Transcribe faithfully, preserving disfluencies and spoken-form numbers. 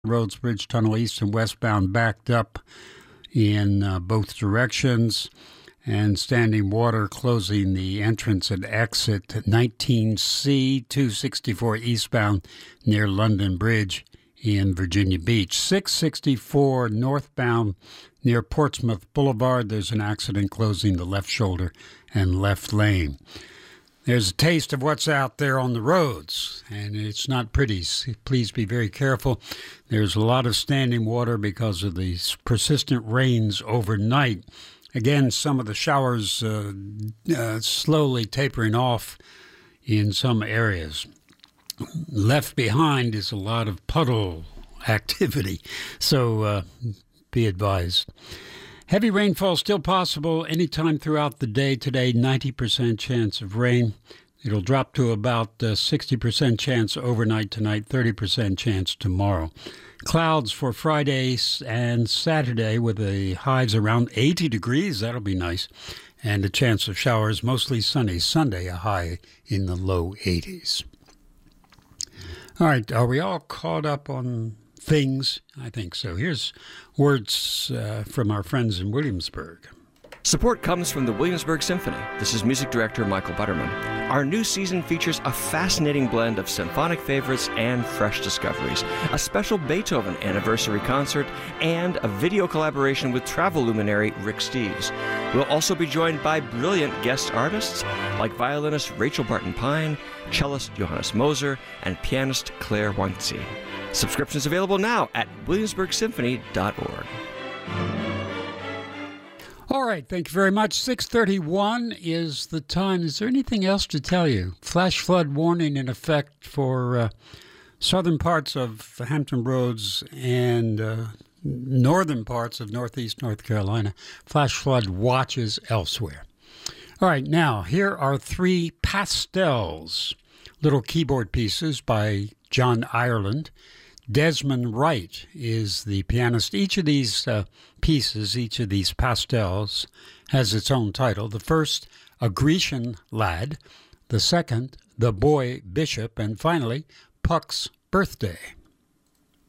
Roads Bridge Tunnel east and westbound backed up in uh, both directions, and standing water closing the entrance and exit nineteen C two sixty-four eastbound near London Bridge in Virginia Beach. six sixty-four northbound near Portsmouth Boulevard. There's an accident closing the left shoulder and left lane. There's a taste of what's out there on the roads, and it's not pretty. Please be very careful. There's a lot of standing water because of the persistent rains overnight. Again, some of the showers uh, uh, slowly tapering off in some areas. Left behind is a lot of puddle activity, so uh, be advised. Heavy rainfall still possible anytime throughout the day today, ninety percent chance of rain. It'll drop to about uh, sixty percent chance overnight tonight, thirty percent chance tomorrow. Clouds for Friday and Saturday with the highs around eighty degrees. That'll be nice. And a chance of showers, mostly sunny. Sunday, a high in the low eighties. All right, are we all caught up on things? I think so. Here's words uh, from our friends in Williamsburg. Support comes from the Williamsburg Symphony. This is music director Michael Butterman. Our new season features a fascinating blend of symphonic favorites and fresh discoveries, a special Beethoven anniversary concert, and a video collaboration with travel luminary Rick Steves. We'll also be joined by brilliant guest artists like violinist Rachel Barton-Pine, cellist Johannes Moser, and pianist Claire Weinze. Subscriptions available now at williamsburg symphony dot org. All right, thank you very much. six thirty-one is the time. Is there anything else to tell you? Flash flood warning in effect for uh, southern parts of Hampton Roads and uh, northern parts of northeast North Carolina. Flash flood watches elsewhere. All right, now, here are three pastels, little keyboard pieces by John Ireland. Desmond Wright is the pianist. Each of these uh, pieces, each of these pastels, has its own title. The first, A Grecian Lad. The second, The Boy Bishop. And finally, Puck's Birthday.